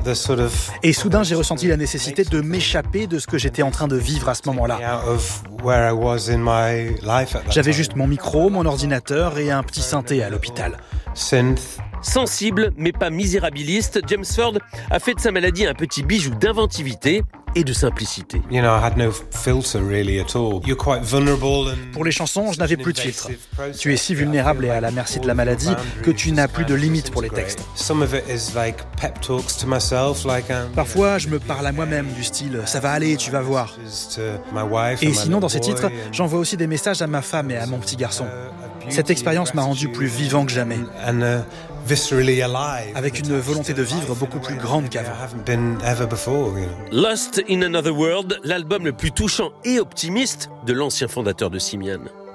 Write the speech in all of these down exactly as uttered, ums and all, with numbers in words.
Et soudain, j'ai ressenti la nécessité de m'échapper de ce que j'étais en train de vivre à ce moment-là. J'avais juste mon micro, mon ordinateur et un petit synthé à l'hôpital. Sensible, mais pas misérabiliste, James Ford a fait de sa maladie un petit bijou d'inventivité et de simplicité. Pour les chansons, je n'avais plus de filtre. Tu es si vulnérable et à la merci de la maladie que tu n'as plus de limite pour les textes. Parfois, je me parle à moi-même du style « ça va aller, tu vas voir ». Et sinon, dans ces titres, j'envoie aussi des messages à ma femme et à mon petit garçon. Cette expérience m'a rendu plus vivant que jamais, avec une volonté de vivre beaucoup plus grande qu'avant. Lost in Another World, l'album le plus touchant et optimiste de l'ancien fondateur de Simian.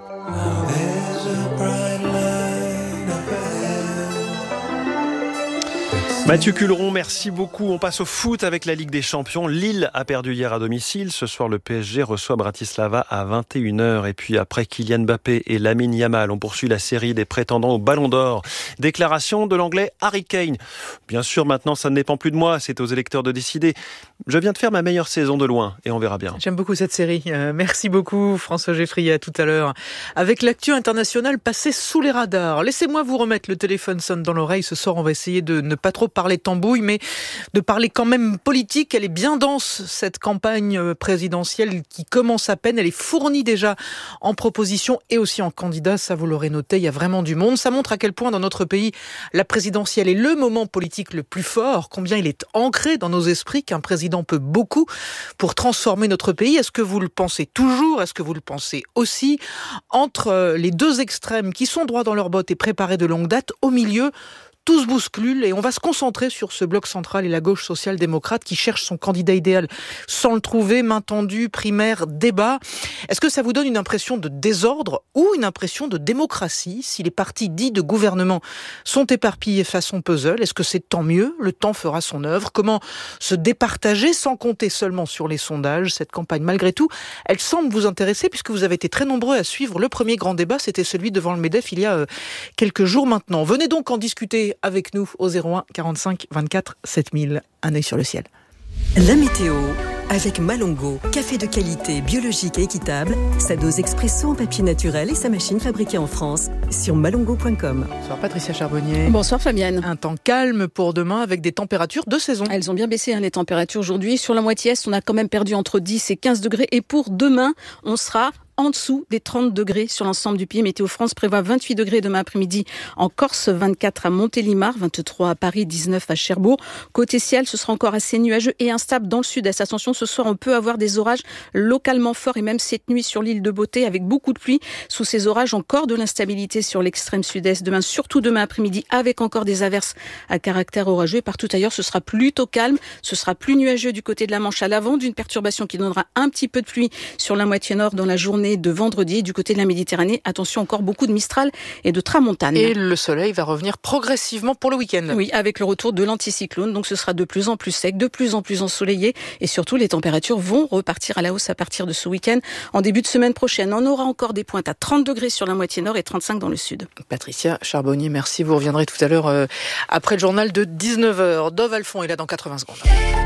Mathieu Culeron, merci beaucoup. On passe au foot avec la Ligue des Champions. Lille a perdu hier à domicile. Ce soir, le P S G reçoit Bratislava à vingt et une heures. Et puis après Kylian Mbappé et Lamine Yamal, on poursuit la série des prétendants au Ballon d'Or. Déclaration de l'Anglais Harry Kane. Bien sûr, maintenant, ça ne dépend plus de moi. C'est aux électeurs de décider. Je viens de faire ma meilleure saison de loin et on verra bien. J'aime beaucoup cette série. Euh, merci beaucoup, François Geffrier. À tout à l'heure. Avec l'actu internationale passée sous les radars. Laissez-moi vous remettre le téléphone sonne dans l'oreille. Ce soir, on va essayer de ne pas trop parler tambouille, mais de parler quand même politique. Elle est bien dense, cette campagne présidentielle qui commence à peine. Elle est fournie déjà en propositions et aussi en candidats. Ça, vous l'aurez noté, il y a vraiment du monde. Ça montre à quel point dans notre pays, la présidentielle est le moment politique le plus fort, combien il est ancré dans nos esprits, qu'un président peut beaucoup pour transformer notre pays. Est-ce que vous le pensez toujours? Est-ce que vous le pensez aussi? Entre les deux extrêmes qui sont droits dans leurs bottes et préparés de longue date, au milieu, tout se bouscule et on va se concentrer sur ce bloc central et la gauche social-démocrate qui cherche son candidat idéal sans le trouver, main tendue, primaire, débat. Est-ce que ça vous donne une impression de désordre ou une impression de démocratie si les partis dits de gouvernement sont éparpillés façon puzzle? Est-ce que c'est tant mieux? Le temps fera son œuvre. Comment se départager sans compter seulement sur les sondages? Cette campagne, malgré tout, elle semble vous intéresser puisque vous avez été très nombreux à suivre le premier grand débat. C'était celui devant le MEDEF il y a quelques jours maintenant. Venez donc en discuter avec nous au zéro un quarante-cinq vingt-quatre sept mille. Un œil sur le ciel. La météo avec Malongo, café de qualité biologique et équitable, sa dose expresso en papier naturel et sa machine fabriquée en France sur malongo point com. Bonsoir Patricia Charbonnier. Bonsoir Fabienne. Un temps calme pour demain avec des températures de saison. Elles ont bien baissé hein, les températures aujourd'hui. Sur la moitié est, on a quand même perdu entre dix et quinze degrés. Et pour demain, on sera en dessous des trente degrés sur l'ensemble du pays. Météo France prévoit vingt-huit degrés demain après-midi en Corse, vingt-quatre à Montélimar, vingt-trois à Paris, dix-neuf à Cherbourg. Côté ciel, ce sera encore assez nuageux et instable dans le sud-est. Attention, ce soir, on peut avoir des orages localement forts et même cette nuit sur l'île de Beauté avec beaucoup de pluie. Sous ces orages, encore de l'instabilité sur l'extrême sud-est. Demain, surtout demain après-midi, avec encore des averses à caractère orageux. Et partout ailleurs, ce sera plutôt calme. Ce sera plus nuageux du côté de la Manche à l'avant d'une perturbation qui donnera un petit peu de pluie sur la moitié nord dans la journée de vendredi. Du côté de la Méditerranée, attention, encore beaucoup de Mistral et de Tramontane. Et le soleil va revenir progressivement pour le week-end. Oui, avec le retour de l'anticyclone, donc ce sera de plus en plus sec, de plus en plus ensoleillé et surtout les températures vont repartir à la hausse à partir de ce week-end. En début de semaine prochaine, on aura encore des pointes à trente degrés sur la moitié nord et trente-cinq dans le sud. Patricia Charbonnier, merci. Vous reviendrez tout à l'heure euh, après le journal de dix-neuf heures. Dove Alphon est là dans quatre-vingts secondes.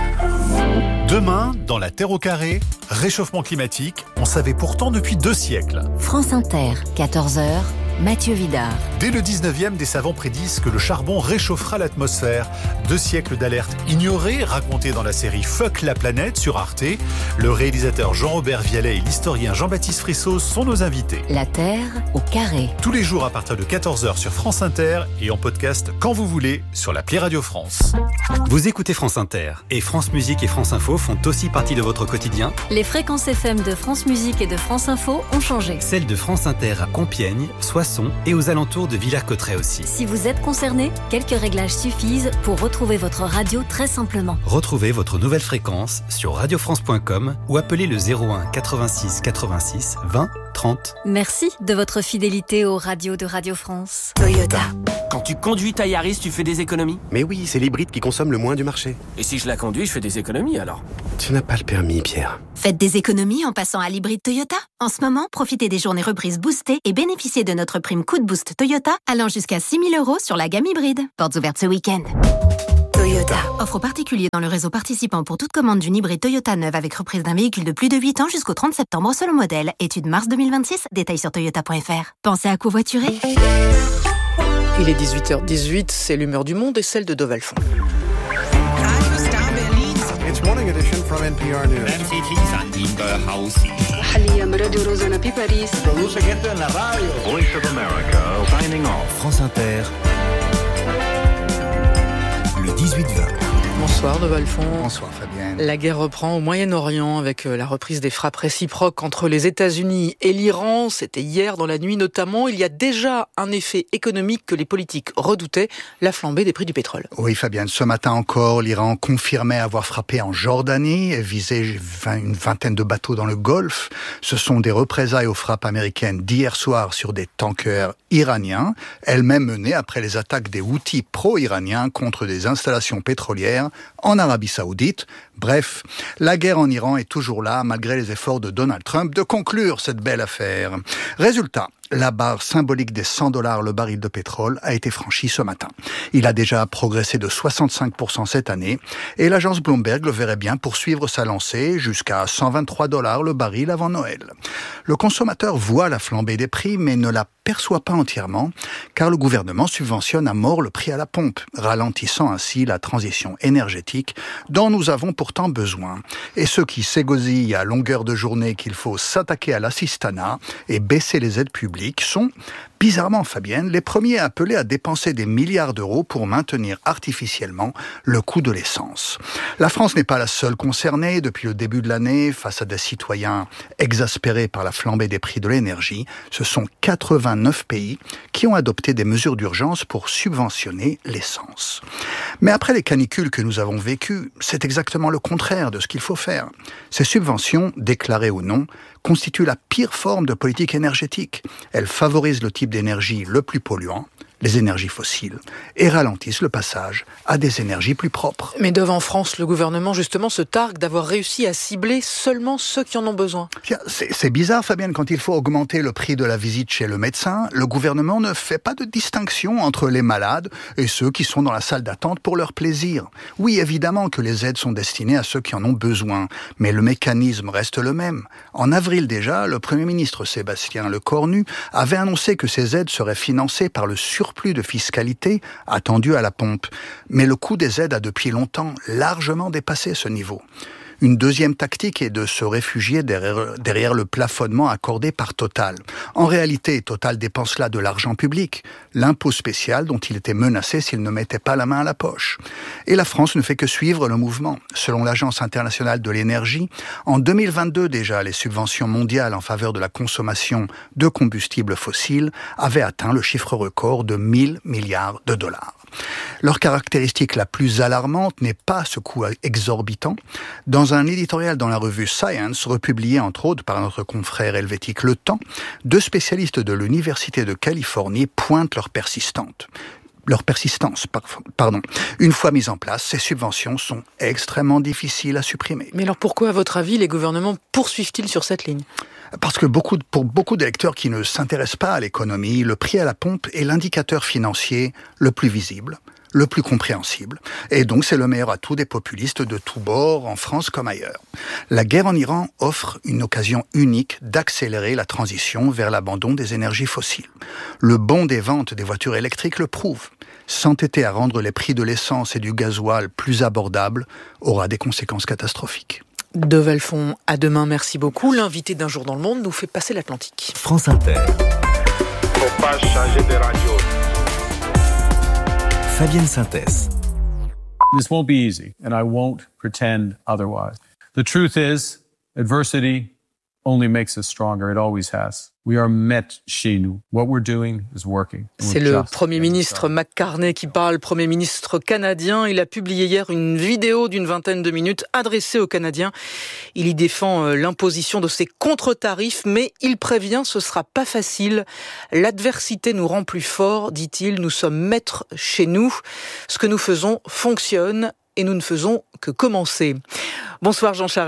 Demain, dans la Terre au carré, réchauffement climatique, on savait pourtant depuis deux siècles. France Inter, quatorze heures, Mathieu Vidard. Dès le dix-neuvième, des savants prédisent que le charbon réchauffera l'atmosphère. Deux siècles d'alerte ignorée, racontée dans la série Fuck la planète sur Arte. Le réalisateur Jean-Robert Vialet et l'historien Jean-Baptiste Frissot sont nos invités. La Terre au carré. Tous les jours à partir de quatorze heures sur France Inter et en podcast quand vous voulez sur l'appli Radio France. Vous écoutez France Inter et France Musique et France Info font aussi partie de votre quotidien. Les fréquences F M de France Musique et de France Info ont changé. Celle de France Inter à Compiègne, Soissons et aux alentours de Villers-Cotterêts aussi. Si vous êtes concerné, quelques réglages suffisent pour retrouver votre radio très simplement. Retrouvez votre nouvelle fréquence sur radio france point com ou appelez le zéro un quatre-vingt-six quatre-vingt-six vingt trente. Merci de votre fidélité aux radios de Radio France. Toyota. Quand tu conduis ta Yaris, tu fais des économies? Mais oui, c'est l'hybride qui consomme le moins du marché. Et si je la conduis, je fais des économies alors? Tu n'as pas le permis, Pierre. Faites des économies en passant à l'hybride Toyota. En ce moment, profitez des journées reprises boostées et bénéficiez de notre prime coup de boost Toyota allant jusqu'à six mille euros sur la gamme hybride. Portes ouvertes ce week-end. Toyota. Toyota. Offre aux particuliers dans le réseau participant pour toute commande d'une hybride Toyota neuve avec reprise d'un véhicule de plus de huit ans jusqu'au trente septembre selon modèle. Étude mars deux mille vingt-six. Détails sur toyota point f r. Pensez à covoiturer. Il est dix-huit heures dix-huit, c'est l'humeur du monde et celle de Dove Alphon. It's morning edition from N P R News. Voice of America, signing off. France Inter, le dix-huit vingt. Bonsoir Dove Alphon. Bonsoir Fabienne. La guerre reprend au Moyen-Orient avec la reprise des frappes réciproques entre les États-Unis et l'Iran. C'était hier dans la nuit notamment. Il y a déjà un effet économique que les politiques redoutaient, la flambée des prix du pétrole. Oui Fabienne, ce matin encore, l'Iran confirmait avoir frappé en Jordanie et visé une vingtaine de bateaux dans le Golfe. Ce sont des représailles aux frappes américaines d'hier soir sur des tankers iraniens, elles-mêmes menées après les attaques des Houthis pro-iraniens contre des installations pétrolières en Arabie Saoudite. Bref, la guerre en Iran est toujours là, malgré les efforts de Donald Trump de conclure cette belle affaire. Résultat, la barre symbolique des cent dollars le baril de pétrole a été franchie ce matin. Il a déjà progressé de soixante-cinq pour cent cette année et l'agence Bloomberg le verrait bien poursuivre sa lancée jusqu'à cent vingt-trois dollars le baril avant Noël. Le consommateur voit la flambée des prix mais ne la perçoit pas entièrement car le gouvernement subventionne à mort le prix à la pompe, ralentissant ainsi la transition énergétique dont nous avons pourtant besoin. Et ceux qui s'égosillent à longueur de journée qu'il faut s'attaquer à l'assistanat et baisser les aides publiques sont, bizarrement Fabienne, les premiers appelés à dépenser des milliards d'euros pour maintenir artificiellement le coût de l'essence. La France n'est pas la seule concernée depuis le début de l'année face à des citoyens exaspérés par la flambée des prix de l'énergie. Ce sont quatre-vingt-neuf pays qui ont adopté des mesures d'urgence pour subventionner l'essence. Mais après les canicules que nous avons vécues, c'est exactement le contraire de ce qu'il faut faire. Ces subventions, déclarées ou non, constituent la pire forme de politique énergétique. Elles favorisent le type d'énergie le plus polluant, les énergies fossiles, et ralentissent le passage à des énergies plus propres. Mais devant France, le gouvernement justement se targue d'avoir réussi à cibler seulement ceux qui en ont besoin. C'est, c'est bizarre Fabienne, quand il faut augmenter le prix de la visite chez le médecin, le gouvernement ne fait pas de distinction entre les malades et ceux qui sont dans la salle d'attente pour leur plaisir. Oui, évidemment que les aides sont destinées à ceux qui en ont besoin, mais le mécanisme reste le même. En avril déjà, le Premier ministre Sébastien Lecornu avait annoncé que ces aides seraient financées par le surplus plus de fiscalité attendu à la pompe. Mais le coût des aides a depuis longtemps largement dépassé ce niveau. Une deuxième tactique est de se réfugier derrière, derrière le plafonnement accordé par Total. En réalité, Total dépense là de l'argent public, l'impôt spécial dont il était menacé s'il ne mettait pas la main à la poche. Et la France ne fait que suivre le mouvement. Selon l'Agence internationale de l'énergie, en deux mille vingt-deux déjà, les subventions mondiales en faveur de la consommation de combustibles fossiles avaient atteint le chiffre record de mille milliards de dollars. Leur caractéristique la plus alarmante n'est pas ce coût exorbitant. Dans un éditorial dans la revue Science, republié entre autres par notre confrère helvétique Le Temps, deux spécialistes de l'Université de Californie pointent leur persistante. Leur persistance, pardon. Une fois mises en place, ces subventions sont extrêmement difficiles à supprimer. Mais alors pourquoi, à votre avis, les gouvernements poursuivent-ils sur cette ligne ? Parce que beaucoup, pour beaucoup d'électeurs qui ne s'intéressent pas à l'économie, le prix à la pompe est l'indicateur financier le plus visible, le plus compréhensible. Et donc c'est le meilleur atout des populistes de tous bords, en France comme ailleurs. La guerre en Iran offre une occasion unique d'accélérer la transition vers l'abandon des énergies fossiles. Le bond des ventes des voitures électriques le prouve. S'entêter à rendre les prix de l'essence et du gasoil plus abordables aura des conséquences catastrophiques. Dove Alphon, à demain, merci beaucoup. L'invité d'Un jour dans le monde nous fait passer l'Atlantique. France Inter. Faut pas changer de radio. Fabienne Synthèse. This won't be easy, and I won't pretend otherwise. The truth is, adversity only makes us stronger. It always has. We are met chez nous. What we're doing is working. C'est le Premier ministre McCartney qui parle, Premier ministre canadien. Il a publié hier une vidéo d'une vingtaine de minutes adressée aux Canadiens. Il y défend l'imposition de ces contre-tarifs, mais il prévient, ce sera pas facile. L'adversité nous rend plus forts, dit-il. Nous sommes maîtres chez nous. Ce que nous faisons fonctionne et nous ne faisons que commencer. Bonsoir Jean Charest.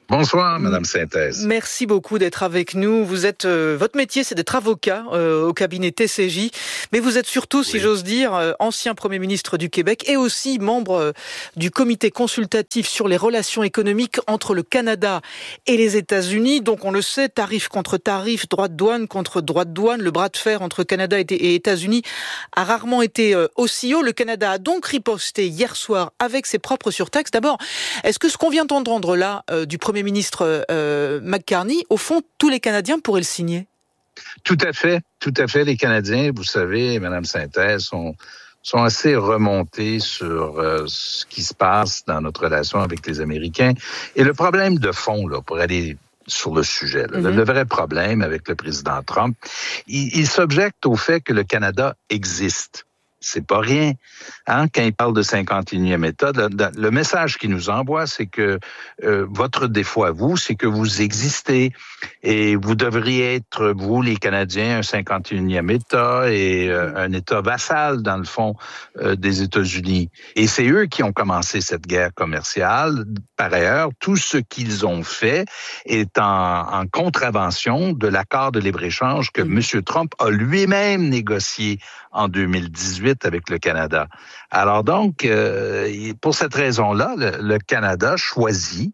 Bonsoir, Madame Synthèse. Merci beaucoup d'être avec nous. Vous êtes, euh, votre métier, c'est d'être avocat euh, au cabinet T C J, mais vous êtes surtout, oui. si j'ose dire, euh, ancien Premier ministre du Québec et aussi membre euh, du comité consultatif sur les relations économiques entre le Canada et les États-Unis. Donc, on le sait, tarif contre tarif, droit de douane contre droit de douane, le bras de fer entre Canada et États-Unis a rarement été euh, aussi haut. Le Canada a donc riposté hier soir avec ses propres surtaxes. D'abord, est-ce que ce qu'on vient d'entendre là euh, du Premier ministre euh, McCartney, au fond, tous les Canadiens pourraient le signer? Tout à fait, tout à fait. Les Canadiens, vous savez, Madame Synthèse, sont, sont assez remontés sur euh, ce qui se passe dans notre relation avec les Américains. Et le problème de fond, là, pour aller sur le sujet, là, mm-hmm. le, le vrai problème avec le président Trump, il, il s'objecte au fait que le Canada existe. C'est pas rien. Hein? Quand il parle de cinquante et unième État, le, le message qu'il nous envoie, c'est que euh, votre défaut à vous, c'est que vous existez et vous devriez être, vous, les Canadiens, un cinquante et unième État et euh, un État vassal, dans le fond, euh, des États-Unis. Et c'est eux qui ont commencé cette guerre commerciale. Par ailleurs, tout ce qu'ils ont fait est en, en contravention de l'accord de libre-échange que mmh. M. Trump a lui-même négocié en deux mille dix-huit avec le Canada. Alors donc, euh, pour cette raison-là, le, le Canada choisit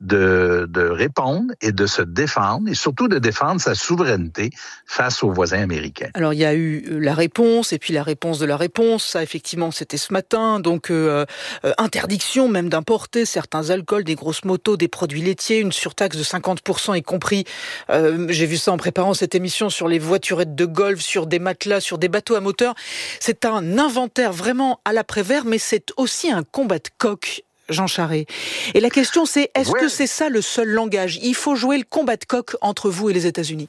de, de répondre et de se défendre, et surtout de défendre sa souveraineté face aux voisins américains. Alors, il y a eu la réponse, et puis la réponse de la réponse. Ça, effectivement, c'était ce matin. Donc, euh, euh, interdiction même d'importer certains alcools, des grosses motos, des produits laitiers, une surtaxe de cinquante pour cent, y compris, euh, j'ai vu ça en préparant cette émission, sur les voiturettes de golf, sur des matelas, sur des bateaux à moteur. C'est un inventaire vraiment à l'après-vert, mais c'est aussi un combat de coq, Jean Charest. Et la question, c'est, est-ce ouais. que c'est ça le seul langage? Il faut jouer le combat de coq entre vous et les États-Unis.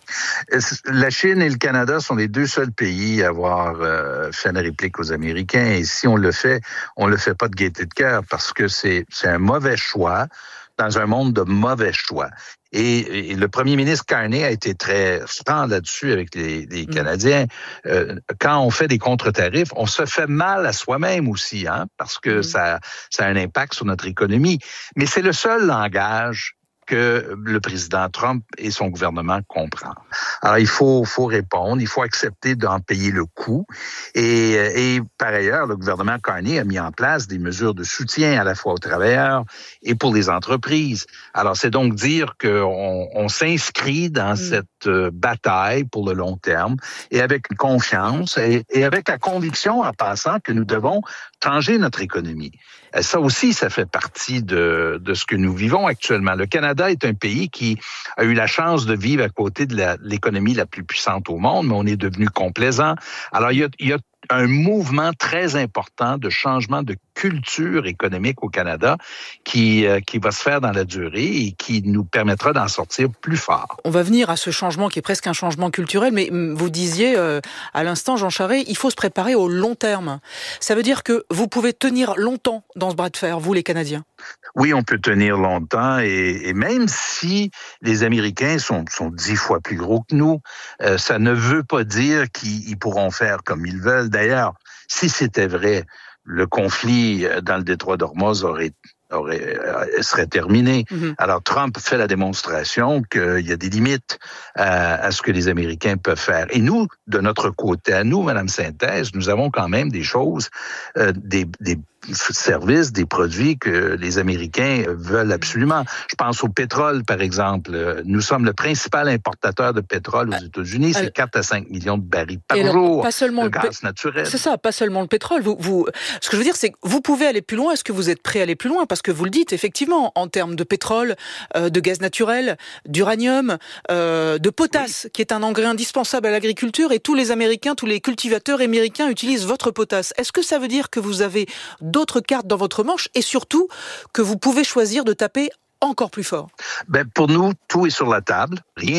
La Chine et le Canada sont les deux seuls pays à avoir euh, fait une réplique aux Américains. Et si on le fait, on le fait pas de gaieté de cœur, parce que c'est, c'est un mauvais choix dans un monde de mauvais choix. Et, et le premier ministre Carney a été très franc là-dessus avec les, les Canadiens. Euh, quand on fait des contre-tarifs, on se fait mal à soi-même aussi, hein, parce que mmh. ça, ça a un impact sur notre économie. Mais c'est le seul langage que le président Trump et son gouvernement comprennent. Alors, il faut, faut répondre, il faut accepter d'en payer le coût. Et, et par ailleurs, le gouvernement Carney a mis en place des mesures de soutien à la fois aux travailleurs et pour les entreprises. Alors, c'est donc dire qu'on on s'inscrit dans mmh. cette bataille pour le long terme et avec confiance et, et avec la conviction, en passant, que nous devons changer notre économie. Ça aussi, ça fait partie de, de ce que nous vivons actuellement. Le Canada est un pays qui a eu la chance de vivre à côté de la, l'économie la plus puissante au monde, mais on est devenu complaisant. Alors, il y a, il y a un mouvement très important de changement de culture économique au Canada qui, euh, qui va se faire dans la durée et qui nous permettra d'en sortir plus fort. On va venir à ce changement qui est presque un changement culturel, mais vous disiez euh, à l'instant, Jean Charest, il faut se préparer au long terme. Ça veut dire que vous pouvez tenir longtemps dans ce bras de fer, vous les Canadiens? Oui, on peut tenir longtemps et, et même si les Américains sont, sont dix fois plus gros que nous, euh, ça ne veut pas dire qu'ils pourront faire comme ils veulent. D'ailleurs, si c'était vrai, le conflit dans le détroit d'Ormuz aurait aurait, serait terminé. Mm-hmm. Alors, Trump fait la démonstration qu'il y a des limites à, à ce que les Américains peuvent faire. Et nous, de notre côté, à nous, Madame Synthèse, nous avons quand même des choses, euh, des, des services, des produits que les Américains veulent absolument. Je pense au pétrole, par exemple. Nous sommes le principal importateur de pétrole aux États-Unis. C'est quatre à cinq millions de barils par alors, jour pas seulement de le gaz pé- naturel. C'est ça, pas seulement le pétrole. Vous, vous, ce que je veux dire, c'est que vous pouvez aller plus loin. Est-ce que vous êtes prêt à aller plus loin? Parce que vous le dites, effectivement, en termes de pétrole, euh, de gaz naturel, d'uranium, euh, de potasse, oui. qui est un engrais indispensable à l'agriculture, et tous les Américains, tous les cultivateurs américains utilisent votre potasse. Est-ce que ça veut dire que vous avez d'autres cartes dans votre manche et surtout que vous pouvez choisir de taper encore plus fort? Ben, pour nous, tout est sur la table. Rien n'est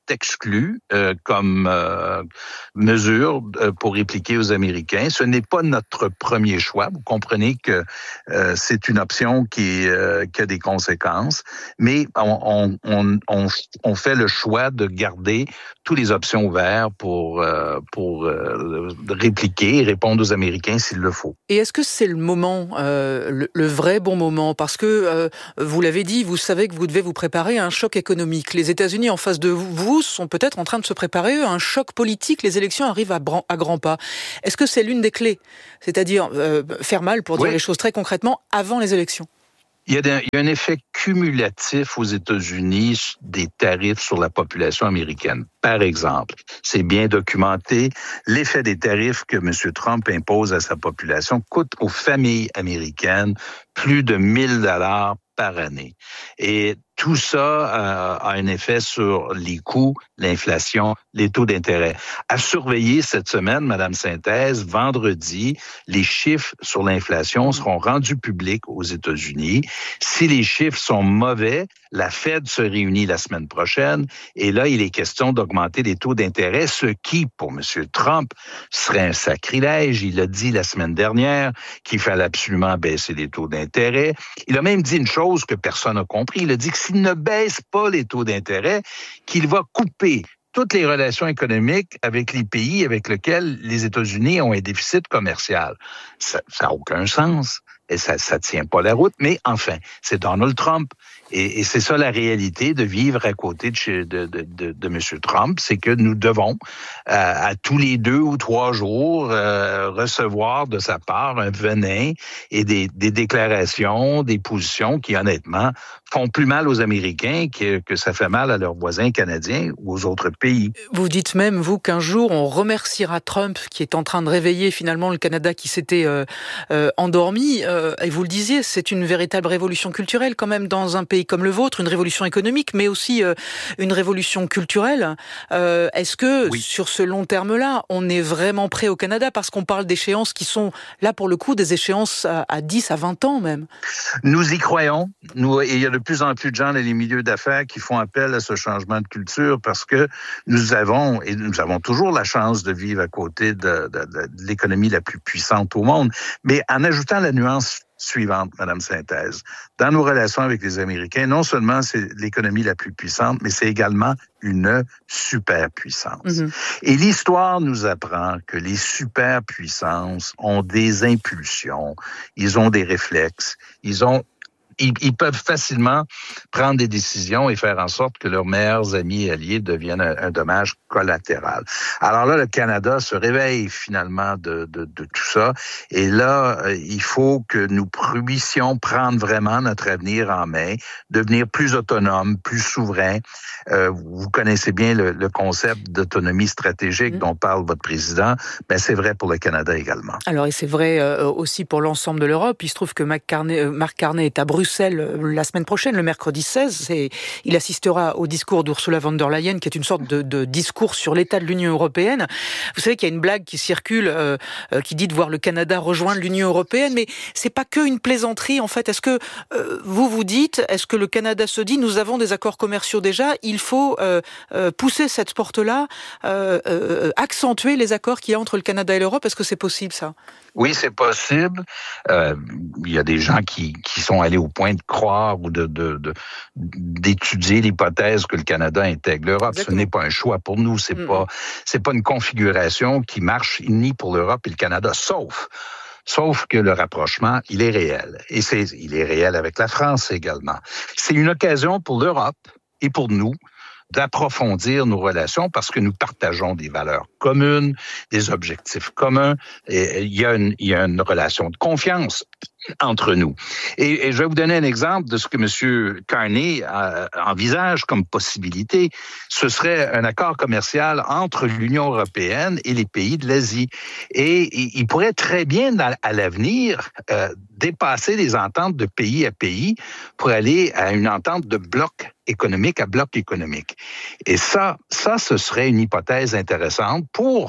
exclu euh, comme euh, mesure euh, pour répliquer aux Américains. Ce n'est pas notre premier choix. Vous comprenez que euh, c'est une option qui, euh, qui a des conséquences, mais on, on, on, on fait le choix de garder toutes les options ouvertes pour, euh, pour euh, répliquer et répondre aux Américains s'il le faut. Et est-ce que c'est le moment, euh, le, le vrai bon moment? Parce que, euh, vous l'avez dit, vous savez que vous devez vous préparer à un choc économique. Les États-Unis en face de vous sont peut-être en train de se préparer à un choc politique. Les élections arrivent à, bran- à grands pas. Est-ce que c'est l'une des clés? C'est-à-dire euh, faire mal, pour dire oui. les choses très concrètement, avant les élections? Il y, a des, il y a un effet cumulatif aux États-Unis des tarifs sur la population américaine. Par exemple, c'est bien documenté, l'effet des tarifs que M. Trump impose à sa population coûte aux familles américaines plus de mille dollars par année. Et tout ça euh, a un effet sur les coûts, l'inflation, les taux d'intérêt. À surveiller cette semaine, Mme Synthèse, vendredi, les chiffres sur l'inflation seront rendus publics aux États-Unis. Si les chiffres sont mauvais, la Fed se réunit la semaine prochaine et là, il est question d'augmenter les taux d'intérêt, ce qui, pour M. Trump, serait un sacrilège. Il a dit la semaine dernière qu'il fallait absolument baisser les taux d'intérêt. Il a même dit une chose que personne n'a compris. Il a dit que s'il ne baisse pas les taux d'intérêt, qu'il va couper toutes les relations économiques avec les pays avec lesquels les États-Unis ont un déficit commercial. Ça n'a aucun sens et ça ne tient pas la route, mais enfin, c'est Donald Trump. Et, et c'est ça la réalité de vivre à côté de, de, de, de, de M. Trump, c'est que nous devons, euh, à tous les deux ou trois jours, euh, recevoir de sa part un venin et des, des déclarations, des positions qui, honnêtement, font plus mal aux Américains que, que ça fait mal à leurs voisins canadiens ou aux autres pays. Vous dites même, vous, qu'un jour, on remerciera Trump qui est en train de réveiller finalement le Canada qui s'était euh, euh, endormi. Euh, et vous le disiez, c'est une véritable révolution culturelle quand même dans un pays comme le vôtre, une révolution économique, mais aussi euh, une révolution culturelle. Euh, est-ce que, oui. sur ce long terme-là, on est vraiment prêt au Canada? Parce qu'on parle d'échéances qui sont, là, pour le coup, des échéances à, à dix, à vingt ans même. Nous y croyons. Nous, et il y a de plus en plus de gens dans les milieux d'affaires qui font appel à ce changement de culture parce que nous avons, et nous avons toujours la chance de vivre à côté de, de, de, de l'économie la plus puissante au monde, mais en ajoutant la nuance suivante, Mme Synthèse. Dans nos relations avec les Américains, non seulement c'est l'économie la plus puissante, mais c'est également une superpuissance. Mm-hmm. Et l'histoire nous apprend que les superpuissances ont des impulsions, ils ont des réflexes, ils ont Ils, ils peuvent facilement prendre des décisions et faire en sorte que leurs meilleurs amis et alliés deviennent un, un dommage collatéral. Alors là, le Canada se réveille finalement de, de, de tout ça. Et là, euh, il faut que nous puissions prendre vraiment notre avenir en main, devenir plus autonomes, plus souverains. Euh, vous connaissez bien le, le concept d'autonomie stratégique mmh. dont parle votre président. Ben, c'est vrai pour le Canada également. Alors, et c'est vrai euh, aussi pour l'ensemble de l'Europe. Il se trouve que Mark Carney, euh, Mark Carney est à Bruxelles la semaine prochaine, le mercredi seize, et il assistera au discours d'Ursula von der Leyen, qui est une sorte de, de discours sur l'état de l'Union européenne. Vous savez qu'il y a une blague qui circule, euh, euh, qui dit de voir le Canada rejoindre l'Union européenne, mais c'est pas que une plaisanterie, en fait. Est-ce que euh, vous vous dites, est-ce que le Canada se dit, nous avons des accords commerciaux déjà, il faut euh, euh, pousser cette porte-là, euh, euh, accentuer les accords qu'il y a entre le Canada et l'Europe? Est-ce que c'est possible, ça? Oui, c'est possible. Euh, il y a des gens qui, qui sont allés au point de croire ou de, de, de d'étudier l'hypothèse que le Canada intègre l'Europe. Exactement. Ce n'est pas un choix pour nous. C'est mmh. pas, c'est pas une configuration qui marche ni pour l'Europe et le Canada, sauf Sauf que le rapprochement, il est réel. Et c'est, il est réel avec la France également. C'est une occasion pour l'Europe et pour nous d'approfondir nos relations parce que nous partageons des valeurs communes, des objectifs communs, et il y a une, il y a une relation de confiance entre nous. Et, et je vais vous donner un exemple de ce que M. Carney euh, envisage comme possibilité. Ce serait un accord commercial entre l'Union européenne et les pays de l'Asie. Et, et il pourrait très bien, à, à l'avenir, euh, dépasser les ententes de pays à pays pour aller à une entente de bloc économique à bloc économique. Et ça, ça, ce serait une hypothèse intéressante pour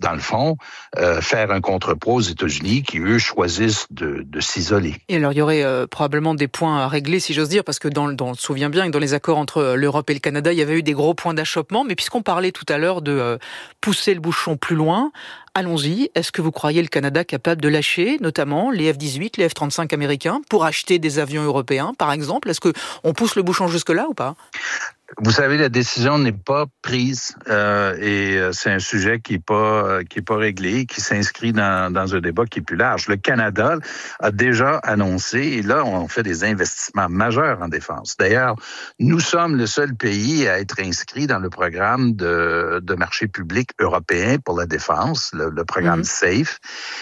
dans le fond, euh, faire un contrepoids aux États-Unis qui, eux, choisissent de, de s'isoler. Et alors, il y aurait euh, probablement des points à régler, si j'ose dire, parce que dans, dans, on se souvient bien que dans les accords entre l'Europe et le Canada, il y avait eu des gros points d'achoppement. Mais puisqu'on parlait tout à l'heure de euh, pousser le bouchon plus loin, allons-y. Est-ce que vous croyez le Canada capable de lâcher, notamment, les F dix-huit, les F trente-cinq américains, pour acheter des avions européens, par exemple? Est-ce qu'on pousse le bouchon jusque-là ou pas? Vous savez, la décision n'est pas prise euh, et c'est un sujet qui n'est pas qui est pas réglé, qui s'inscrit dans, dans un débat qui est plus large. Le Canada a déjà annoncé, et là, on fait des investissements majeurs en défense. D'ailleurs, nous sommes le seul pays à être inscrit dans le programme de, de marché public européen pour la défense, le, le programme mmh. SAFE.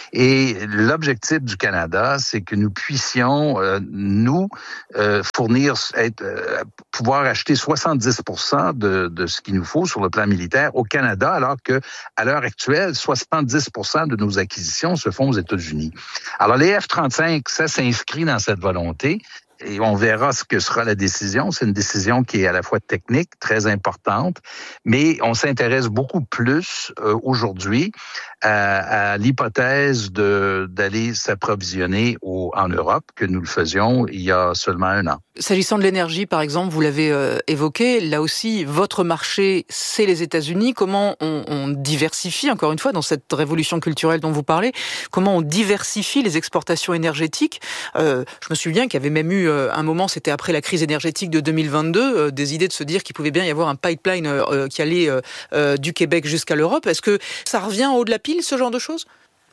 Et l'objectif du Canada, c'est que nous puissions, euh, nous, euh, fournir, être, euh, pouvoir acheter soixante-dix pour cent de, de ce qu'il nous faut sur le plan militaire au Canada, alors que à l'heure actuelle, soixante-dix pour cent de nos acquisitions se font aux États-Unis. Alors, les F trente-cinq, ça s'inscrit dans cette volonté. Et on verra ce que sera la décision. C'est une décision qui est à la fois technique, très importante, mais on s'intéresse beaucoup plus euh, aujourd'hui à, à l'hypothèse de, d'aller s'approvisionner au, en Europe que nous le faisions il y a seulement un an. S'agissant de l'énergie, par exemple, vous l'avez euh, évoqué, là aussi, votre marché, c'est les États-Unis. Comment on, on diversifie, encore une fois, dans cette révolution culturelle dont vous parlez, comment on diversifie les exportations énergétiques? euh, Je me souviens qu'il y avait même eu un moment, c'était après la crise énergétique de deux mille vingt-deux, euh, des idées de se dire qu'il pouvait bien y avoir un pipeline euh, qui allait euh, euh, du Québec jusqu'à l'Europe. Est-ce que ça revient en haut de la pile, ce genre de choses?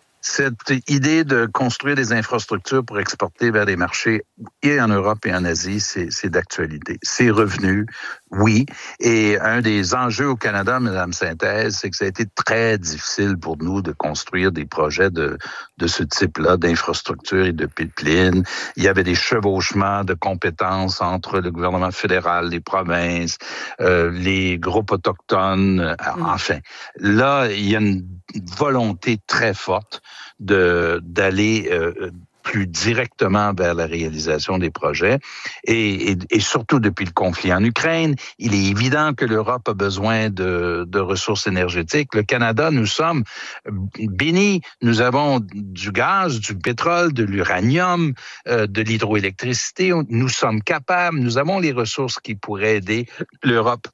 Cette idée de construire des infrastructures pour exporter vers des marchés et en Europe et en Asie, c'est, c'est d'actualité. C'est revenu, oui. Et un des enjeux au Canada, Mme Synthèse, c'est que ça a été très difficile pour nous de construire des projets de, de ce type-là, d'infrastructures et de pipelines. Il y avait des chevauchements de compétences entre le gouvernement fédéral, les provinces, euh, les groupes autochtones, mmh. enfin. Là, il y a une volonté très forte de d'aller euh, plus directement vers la réalisation des projets. Et, et, et surtout depuis le conflit en Ukraine, il est évident que l'Europe a besoin de, de ressources énergétiques. Le Canada, nous sommes bénis. Nous avons du gaz, du pétrole, de l'uranium, euh, de l'hydroélectricité. Nous sommes capables, nous avons les ressources qui pourraient aider l'Europe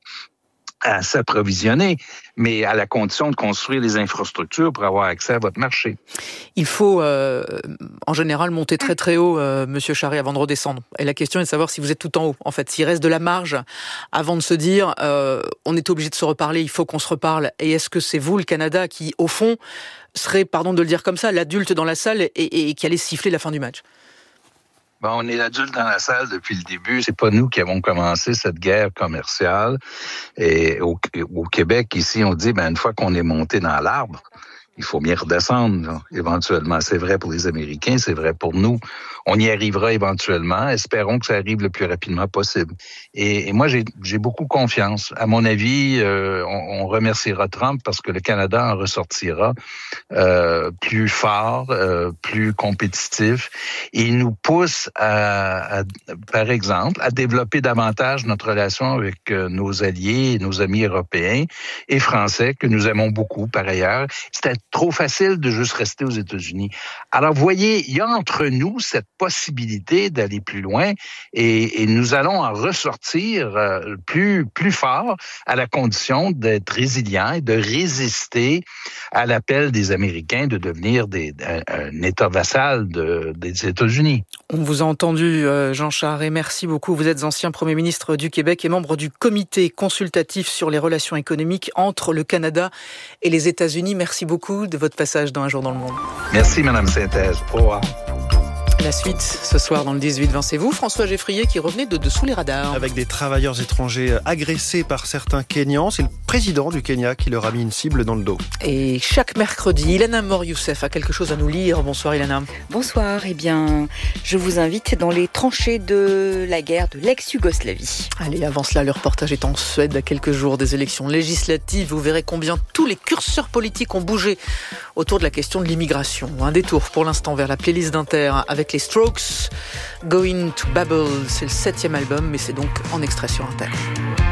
à s'approvisionner, mais à la condition de construire les infrastructures pour avoir accès à votre marché. Il faut, euh, en général, monter très très haut, euh, Monsieur Charest, avant de redescendre. Et la question est de savoir si vous êtes tout en haut. En fait, s'il reste de la marge avant de se dire, euh, on est obligé de se reparler, il faut qu'on se reparle. Et est-ce que c'est vous, le Canada, qui, au fond, serait, pardon de le dire comme ça, l'adulte dans la salle et, et, et qui allait siffler la fin du match? Bon, on est l'adulte dans la salle depuis le début. C'est pas nous qui avons commencé cette guerre commerciale. Et au, au Québec, ici, on dit, ben, une fois qu'on est monté dans l'arbre, il faut bien redescendre, là, éventuellement. C'est vrai pour les Américains, c'est vrai pour nous. On y arrivera éventuellement. Espérons que ça arrive le plus rapidement possible. Et, et moi, j'ai, j'ai beaucoup confiance. À mon avis, euh, on, on remerciera Trump parce que le Canada en ressortira euh, plus fort, euh, plus compétitif. Et il nous pousse, à, à, par exemple, à développer davantage notre relation avec euh, nos alliés et nos amis européens et français que nous aimons beaucoup par ailleurs. C'était trop facile de juste rester aux États-Unis. Alors, vous voyez, il y a entre nous cette possibilité d'aller plus loin et, et nous allons en ressortir euh, plus, plus fort à la condition d'être résilients et de résister à l'appel des Américains de devenir des, un, un État vassal de, des États-Unis. On vous a entendu, Jean Charest, merci beaucoup. Vous êtes ancien Premier ministre du Québec et membre du comité consultatif sur les relations économiques entre le Canada et les États-Unis. Merci beaucoup de votre passage dans Un jour dans le monde. Merci, Madame Synthèse. Au revoir. La suite, ce soir dans le dix-huit vingt, c'est vous, François Geffrier, qui revenait de dessous les radars. Avec des travailleurs étrangers agressés par certains Kenyans, c'est le président du Kenya qui leur a mis une cible dans le dos. Et chaque mercredi, Ilana Mor-Youssef a quelque chose à nous lire. Bonsoir Ilana. Bonsoir, eh bien, je vous invite dans les tranchées de la guerre de l'ex-Yougoslavie. Allez, avant cela, le reportage est en Suède à quelques jours des élections législatives. Vous verrez combien tous les curseurs politiques ont bougé autour de la question de l'immigration. Un détour pour l'instant vers la playlist d'Inter avec les Strokes, Going to Babel, c'est le septième album, mais c'est donc en extrait sur Inter.